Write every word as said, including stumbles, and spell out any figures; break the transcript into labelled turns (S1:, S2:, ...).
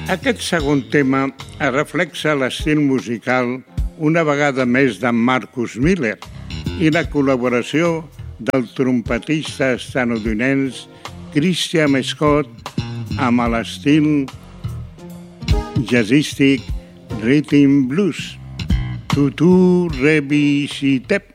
S1: Aquest segon tema reflexa l'estil musical una vegada més d'en Marcus Miller i la col·laboració del trompetista estatunidenc Christian Scott amb l'estil jazzístic Rhythm Blues. Tutu revisitem.